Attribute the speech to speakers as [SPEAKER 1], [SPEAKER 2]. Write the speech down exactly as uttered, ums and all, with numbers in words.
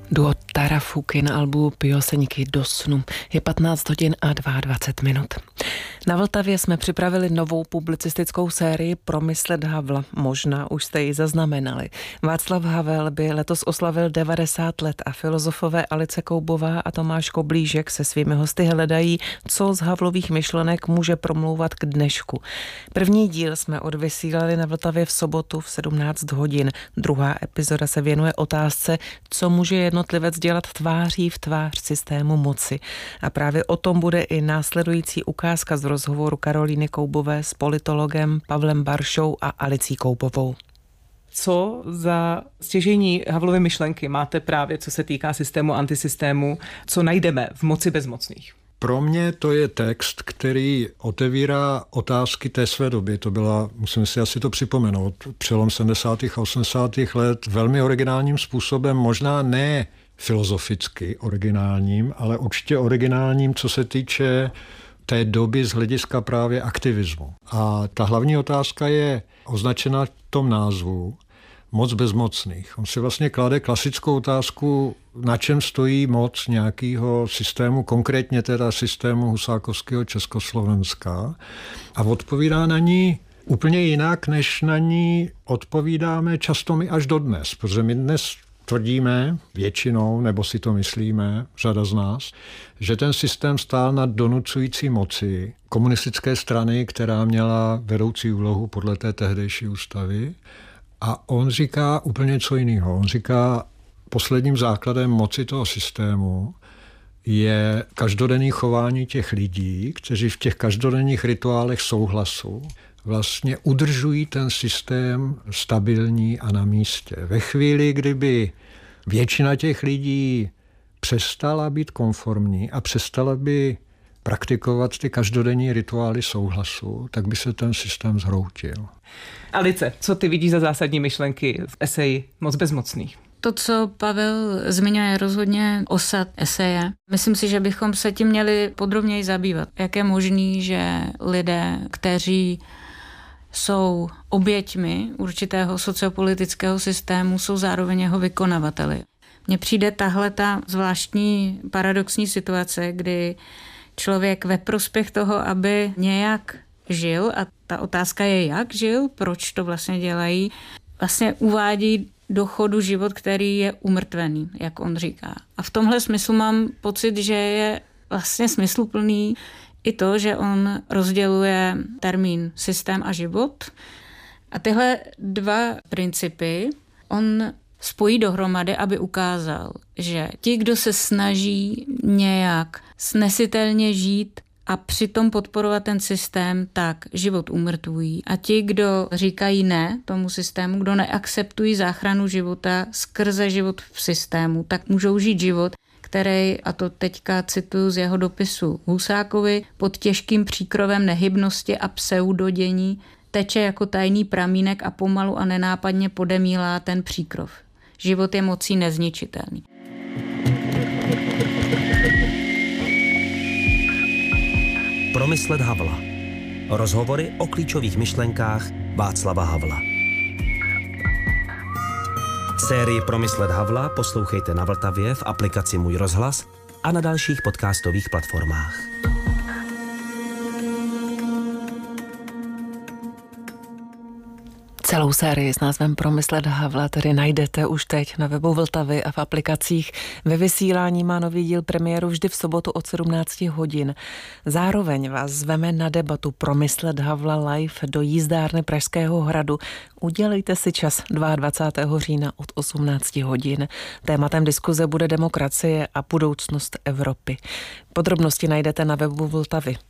[SPEAKER 1] Duo Tarafuky na albu Pioseňky do snu. Je patnáct hodin a dvacet dva minut. Na Vltavě jsme připravili novou publicistickou sérii Promyslet Havla. Možná už jste ji zaznamenali. Václav Havel by letos oslavil devadesát let a filozofové Alice Koubová a Tomáš Koblížek se svými hosty hledají, co z Havlových myšlenek může promlouvat k dnešku. První díl jsme odvysílali na Vltavě v sobotu v sedmnáct hodin. Druhá epizoda se věnuje otázce, co může jednotlivec dělat tváří v tvář systému moci. A právě o tom bude i následující ukázka z rozhovoru Karolíny Koubové s politologem Pavlem Baršou a Alicí Koubovou.
[SPEAKER 2] Co za stěžejní Havlovy myšlenky máte právě, co se týká systému, antisystému, co najdeme v Moci bezmocných?
[SPEAKER 3] Pro mě to je text, který otevírá otázky té své doby. To byla, musím si asi to připomenout, přelom sedmdesátých a osmdesátých let velmi originálním způsobem, možná ne filozoficky originálním, ale určitě originálním, co se týče té doby z hlediska právě aktivismu. A ta hlavní otázka je označena v tom názvu Moc bezmocných. On si vlastně klade klasickou otázku, na čem stojí moc nějakého systému, konkrétně teda systému husákovského Československa, a odpovídá na ní úplně jinak, než na ní odpovídáme často my až dodnes, protože my dnes tvrdíme většinou, nebo si to myslíme, řada z nás, že ten systém stál nad donucující moci komunistické strany, která měla vedoucí úlohu podle té tehdejší ústavy. A on říká úplně něco jiného. On říká, posledním základem moci toho systému je každodenní chování těch lidí, kteří v těch každodenních rituálech souhlasu vlastně udržují ten systém stabilní a na místě. Ve chvíli, kdyby většina těch lidí přestala být konformní a přestala by praktikovat ty každodenní rituály souhlasu, tak by se ten systém zhroutil.
[SPEAKER 2] Alice, co ty vidíš za zásadní myšlenky v eseji Moc bezmocných?
[SPEAKER 4] To, co Pavel zmiňuje, je rozhodně osad eseje. Myslím si, že bychom se tím měli podrobněji zabývat. Jak je možný, že lidé, kteří jsou oběťmi určitého sociopolitického systému, jsou zároveň jeho vykonavateli. Mně přijde tahle ta zvláštní paradoxní situace, kdy člověk ve prospěch toho, aby nějak žil, a ta otázka je, jak žil, proč to vlastně dělají, vlastně uvádí do chodu život, který je umrtvený, jak on říká. A v tomhle smyslu mám pocit, že je vlastně smysluplný i to, že on rozděluje termín systém a život. A tyhle dva principy on spojí dohromady, aby ukázal, že ti, kdo se snaží nějak snesitelně žít a přitom podporovat ten systém, tak život umrtvují. A ti, kdo říkají ne tomu systému, kdo neakceptují záchranu života skrze život v systému, tak můžou žít život, který, a to teďka cituju z jeho dopisu Husákovi, pod těžkým příkrovem nehybnosti a pseudodění teče jako tajný pramínek a pomalu a nenápadně podemílá ten příkrov. Život je mocí nezničitelný.
[SPEAKER 5] Promyslet Havla. Rozhovory o klíčových myšlenkách Václava Havla. Sérii Promyslet Havla poslouchejte na Vltavě v aplikaci Můj rozhlas a na dalších podcastových platformách.
[SPEAKER 1] Celou sérii s názvem Promyslet Havla tedy najdete už teď na webu Vltavy a v aplikacích. Ve vysílání má nový díl premiéru vždy v sobotu od sedmnáct hodin. Zároveň vás zveme na debatu Promyslet Havla live do jízdárny Pražského hradu. Udělejte si čas dvacátého druhého října od osmnáct hodin. Tématem diskuze bude demokracie a budoucnost Evropy. Podrobnosti najdete na webu Vltavy.